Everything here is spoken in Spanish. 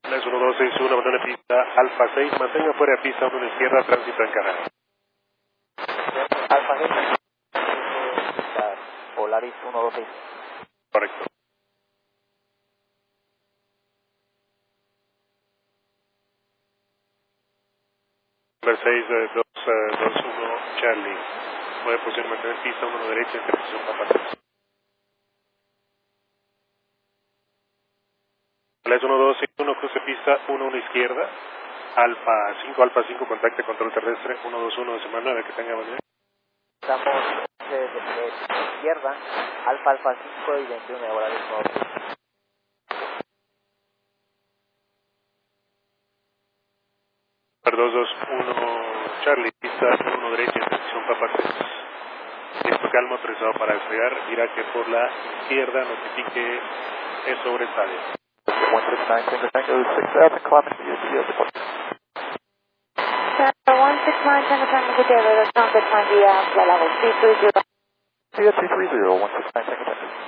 Es 1261, abandone pista Alfa 6, mantenga fuera de pista 1 a la izquierda, tránsito en canal. Alfa 6, Polaris 126. Correcto. Number 6, 221 Charlie. Puede posición mantener pista 1 a la derecha, intersección Papa 3. Es 1261, cruce pista 1 a la izquierda. Alfa 5, contacte control terrestre 121 de semana 9, que tenga buen día. Estamos de izquierda, Alfa 5 y 21 de Polaris 126. 221 Charlie, pista 1 derecha, intersección Papa 3. Listo, calma, autorizado para despegar. Dirá que por la izquierda notifique es sobre estadio. 169 Tango 6000, Columbus, USC, deport. 169 Tango Tango, good day, radar, sound at 9 p.m., flight level 330. CF 330, 169 Tango Tango.